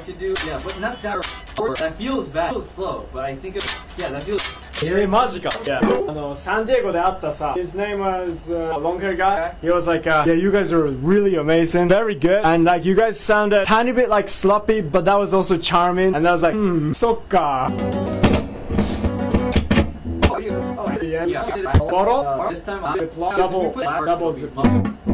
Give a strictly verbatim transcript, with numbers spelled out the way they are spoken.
to do, yeah, but not that. That feels bad. It feels slow, but I think it, yeah, that feels. えー、マジか。Yeah. あの、サンディエゴで会ったさ、His name was uh, a long hair guy. He was like, uh, yeah, you guys are really amazing, very good, and like you guys sounded a tiny bit like sloppy, but that was also charming. And I was like, hmm, そっか。 Oh, yeah. Oh, yeah. Yeah. Yeah. Bottle? Uh, this time I Double, double zip.